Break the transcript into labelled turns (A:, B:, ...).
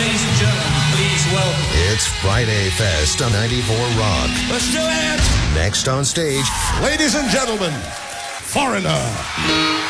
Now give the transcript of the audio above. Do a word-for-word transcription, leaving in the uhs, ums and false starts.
A: Ladies and gentlemen, please welcome.
B: It's Friday Fest on ninety-four Rock.
A: Let's do it!
B: Next on stage,
C: ladies and gentlemen, Foreigner.